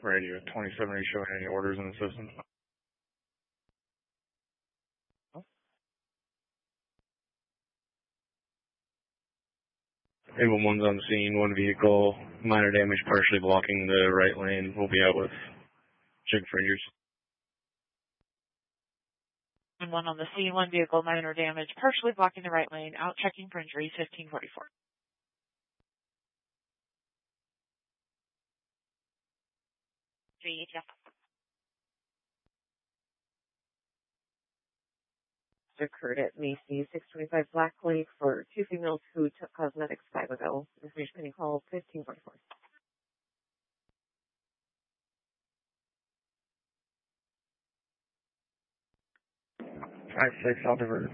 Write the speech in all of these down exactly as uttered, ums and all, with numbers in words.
Radio twenty-seven, are you showing any orders in the system? eight one one's on the scene, one vehicle, minor damage, partially blocking the right lane. We'll be out with jig fringers. And one on the scene, one vehicle, minor damage, partially blocking the right lane, out checking for injuries, fifteen forty-four. Three, yeah. Occurred at Macy's, six twenty-five Black Lake for two females who took cosmetics five ago. Information pending call, fifteen forty-four. five six, I'll divert.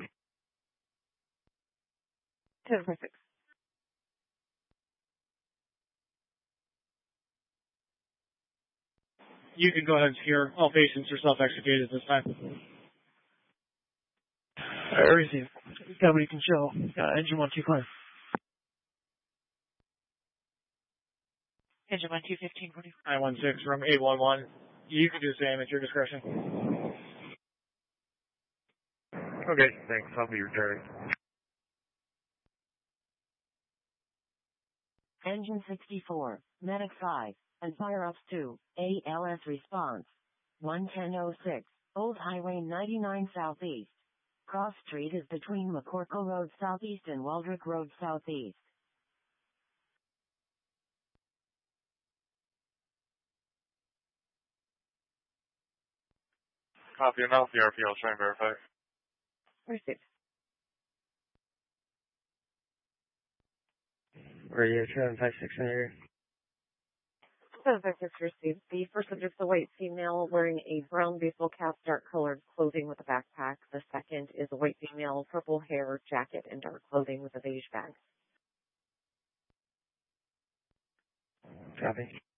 ten forty-six. You can go ahead and secure. All patients are self-extricated this time. I receive. Company can show. Uh, engine one two clear. Engine one two, fifteen forty-four. nine one six from eight one one. You can do the same at your discretion. Okay, thanks. I'll be returning. Engine sixty-four, Medic five, and Fire Ops two, A L S response. one ten oh six, Old Highway ninety-nine Southeast. Cross Street is between McCorkle Road Southeast and Waldrick Road Southeast. Copy enough. The R P L, try and verify. Received. Radio seven five six in area. seven five six received. The first subject's a white female wearing a brown baseball cap, dark colored clothing with a backpack. The second is a white female, purple hair, jacket, and dark clothing with a beige bag. Copy.